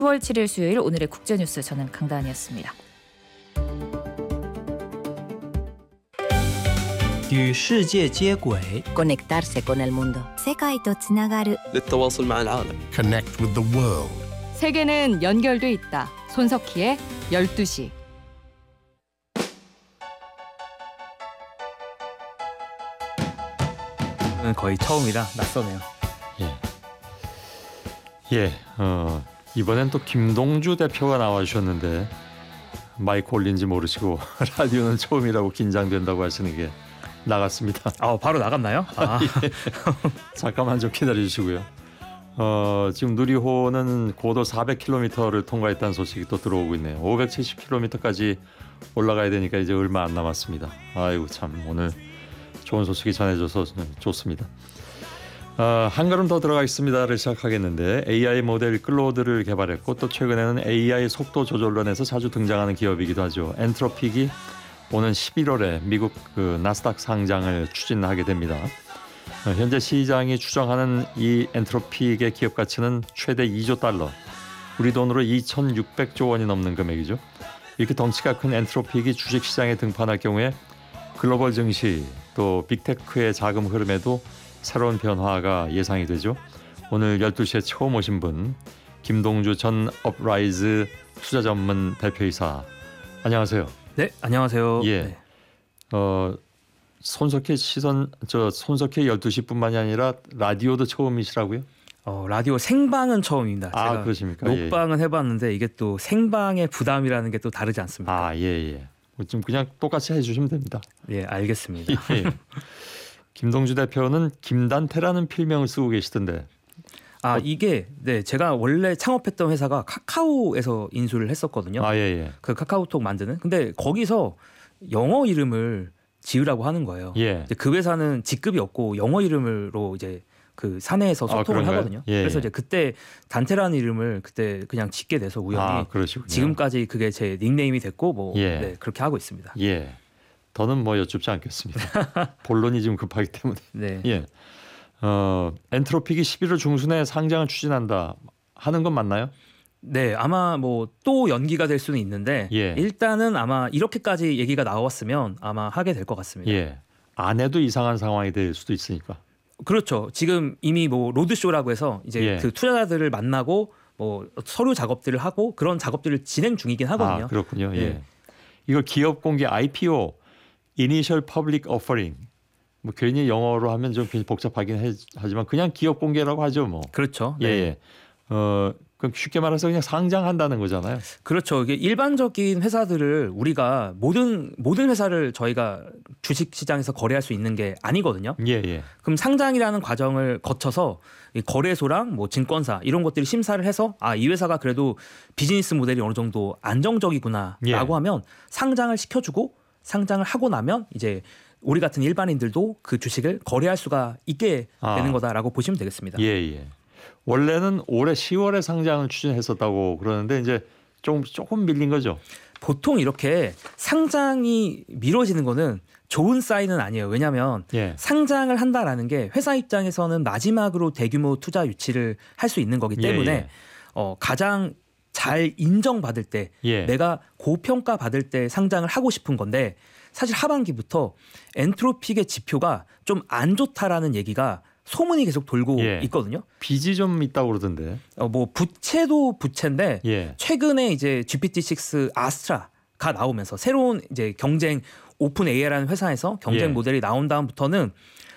10월 7일 수요일 오늘의 국제뉴스 저는 강다은이었습니다. 与世界接轨 Conectarse con el mundo. 世界とつながる للتواصل مع العالم. Connect with the world. 세계는 연결돼 있다. 손석희의 12시. 거의 처음이라 낯서네요. 이번엔 또 김동주 대표가 나와주셨는데 마이크 올린지 모르시고 라디오는 처음이라고 긴장된다고 하시는 게 나갔습니다. 바로 나갔나요? 잠깐만 좀 기다려주시고요. 지금 누리호는 고도 400km를 통과했다는 소식이 또 들어오고 있네요. 570km까지 올라가야 되니까 이제 얼마 안 남았습니다. 아이고 참 오늘 좋은 소식이 전해져서 좋습니다. 한 걸음 더 들어가겠습니다를 시작하겠는데 AI 모델 클로드를 개발했고 또 최근에는 AI 속도 조절론에서 자주 등장하는 기업이기도 하죠. 엔트로픽이 오는 11월에 미국 나스닥 상장을 추진하게 됩니다. 현재 시장이 추정하는 이 엔트로픽의 기업 가치는 최대 2조 달러, 우리 돈으로 2,600조 원이 넘는 금액이죠. 이렇게 덩치가 큰 엔트로픽이 주식시장에 등판할 경우에 글로벌 증시 또 빅테크의 자금 흐름에도 새로운 변화가 예상이 되죠. 오늘 12시에 처음 오신 분 김동주 전 업라이즈 투자 전문 대표이사 안녕하세요. 네, 안녕하세요. 예. 네. 손석희 12시뿐만이 아니라 라디오도 처음이시라고요? 라디오 생방은 처음입니다. 제가 그렇습니까? 녹방은 해봤는데 이게 또 생방의 부담이라는 게 또 다르지 않습니까? 예. 좀 그냥 똑같이 해주시면 됩니다. 예, 알겠습니다. 예. 김동주 대표는 김단태라는 필명을 쓰고 계시던데. 이게 제가 원래 창업했던 회사가 카카오에서 인수를 했었거든요. 예. 그 카카오톡 만드는. 근데 거기서 영어 이름을 지으라고 하는 거예요. 예. 이제 그 회사는 직급이 없고 영어 이름으로 이제 그 사내에서 소통을 하거든요. 예. 그래서 이제 그때 단테라는 이름을 그때 그냥 짓게 돼서 우연히 그러시군요. 지금까지 그게 제 닉네임이 됐고 예. 그렇게 하고 있습니다. 예. 더는 여쭙지 않겠습니다. 본론이 지금 급하기 때문에. 네. 예. 엔트로픽이 11월 중순에 상장을 추진한다 하는 건 맞나요? 네, 아마 또 연기가 될 수는 있는데 일단은 아마 이렇게까지 얘기가 나왔으면 아마 하게 될 것 같습니다. 예. 안 해도 이상한 상황이 될 수도 있으니까. 그렇죠. 지금 이미 로드쇼라고 해서 이제 그 투자자들을 만나고 서류 작업들을 하고 그런 작업들을 진행 중이긴 하거든요. 그렇군요. 예. 이거 기업 공개 IPO Initial Public Offering 괜히 영어로 하면 좀 괜히 복잡하긴 하지만 그냥 기업 공개라고 하죠, 뭐. 그렇죠. 네. 예. 그럼 쉽게 말해서 그냥 상장한다는 거잖아요. 그렇죠. 이게 일반적인 회사들을 우리가 모든 회사를 저희가 주식 시장에서 거래할 수 있는 게 아니거든요. 예. 그럼 상장이라는 과정을 거쳐서 이 거래소랑 증권사 이런 것들이 심사를 해서 이 회사가 그래도 비즈니스 모델이 어느 정도 안정적이구나라고 하면 상장을 시켜주고 상장을 하고 나면 이제 우리 같은 일반인들도 그 주식을 거래할 수가 있게 되는 거다라고 보시면 되겠습니다. 예. 원래는 올해 10월에 상장을 추진했었다고 그러는데 이제 조금 밀린 거죠. 보통 이렇게 상장이 미뤄지는 거는 좋은 사인은 아니에요. 왜냐하면 상장을 한다라는 게 회사 입장에서는 마지막으로 대규모 투자 유치를 할 수 있는 거기 때문에 가장 잘 인정받을 때 내가 고평가 받을 때 상장을 하고 싶은 건데 사실 하반기부터 엔트로픽의 지표가 좀 안 좋다라는 얘기가 소문이 계속 돌고 있거든요. 빚이 좀 있다고 그러던데. 부채도 부채인데 최근에 이제 GPT-6 아스트라가 나오면서 새로운 이제 경쟁 오픈 AI라는 회사에서 경쟁 모델이 나온 다음부터는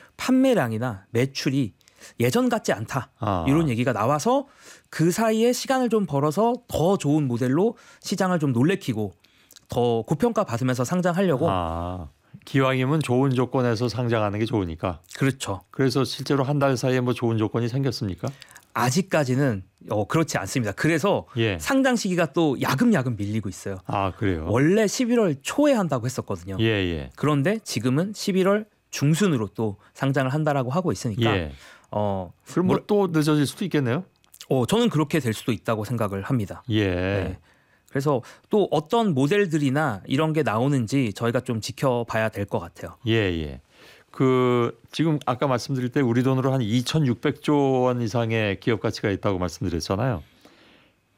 판매량이나 매출이 예전 같지 않다. 이런 얘기가 나와서 그 사이에 시간을 좀 벌어서 더 좋은 모델로 시장을 좀 놀래키고 더 고평가 받으면서 상장하려고. 기왕이면 좋은 조건에서 상장하는 게 좋으니까. 그렇죠. 그래서 실제로 한 달 사이에 좋은 조건이 생겼습니까? 아직까지는 그렇지 않습니다. 그래서 상장 시기가 또 야금야금 밀리고 있어요. 그래요? 원래 11월 초에 한다고 했었거든요. 그런데 지금은 11월 중순으로 또 상장을 한다라고 하고 있으니까 그럼 또 늦어질 수도 있겠네요. 저는 그렇게 될 수도 있다고 생각을 합니다. 네. 그래서 또 어떤 모델들이나 이런 게 나오는지 저희가 좀 지켜봐야 될 것 같아요. 지금 아까 말씀드릴 때 우리 돈으로 한 2,600조 원 이상의 기업 가치가 있다고 말씀드렸잖아요.